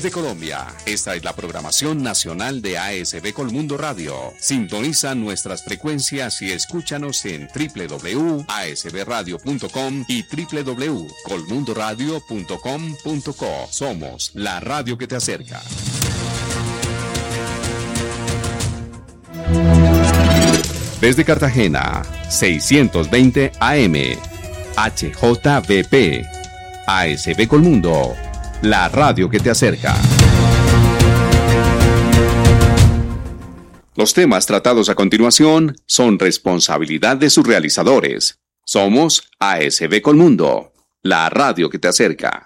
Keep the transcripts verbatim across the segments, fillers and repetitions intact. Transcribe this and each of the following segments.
de Colombia. Esta es la programación nacional de A S B Colmundo Radio. Sintoniza nuestras frecuencias y escúchanos en doble u doble u doble u punto a s b radio punto com y doble u doble u doble u punto colmundo radio punto com punto co. Somos la radio que te acerca. Desde Cartagena, seiscientos veinte A M, H J V P, A S B Colmundo, la radio que te acerca. Los temas tratados a continuación son responsabilidad de sus realizadores. Somos A S B Colmundo, la radio que te acerca.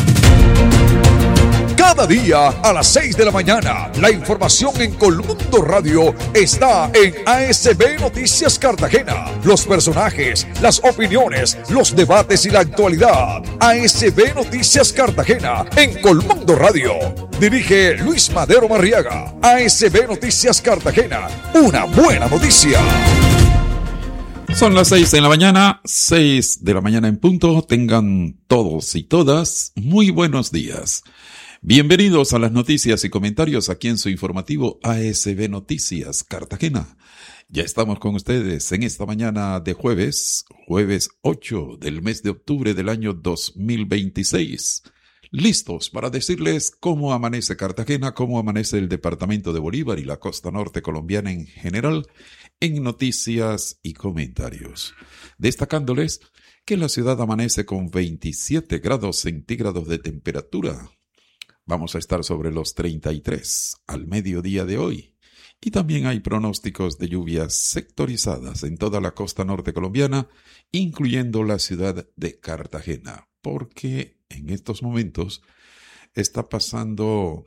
Cada día a las seis de la mañana, la información en Colmundo Radio está en A S B Noticias Cartagena. Los personajes, las opiniones, los debates y la actualidad. A S B Noticias Cartagena en Colmundo Radio. Dirige Luis Madero Marriaga. A S B Noticias Cartagena. Una buena noticia. Son las seis de la mañana, seis de la mañana en punto. Tengan todos y todas muy buenos días. Bienvenidos a las noticias y comentarios aquí en su informativo A S B Noticias Cartagena. Ya estamos con ustedes en esta mañana de jueves, jueves ocho del mes de octubre del año dos mil veintiséis. Listos para decirles cómo amanece Cartagena, cómo amanece el departamento de Bolívar y la costa norte colombiana en general en noticias y comentarios. Destacándoles que la ciudad amanece con veintisiete grados centígrados de temperatura. Vamos a estar sobre los treinta y tres al mediodía de hoy. Y también hay pronósticos de lluvias sectorizadas en toda la costa norte colombiana, incluyendo la ciudad de Cartagena, porque en estos momentos está pasando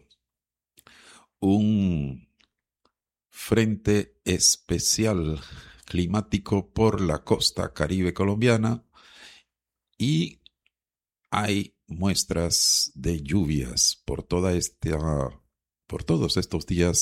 un frente especial climático por la costa caribe colombiana y hay muestras de lluvias por toda esta, por todos estos días